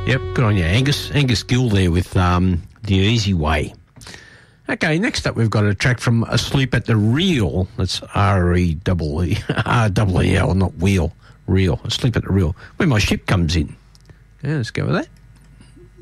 Yep, good on you, Angus. Angus Gill there with The Easy Way. Okay, next up we've got a track from Asleep at the Reel. That's R-E-E-E, R-E-E-L, not wheel, reel. Asleep at the Reel, where my ship comes in. Yeah, let's go with that.